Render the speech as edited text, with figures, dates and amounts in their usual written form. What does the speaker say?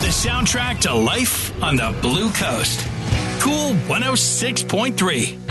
the soundtrack to life on the Blue Coast. Cool 106.3.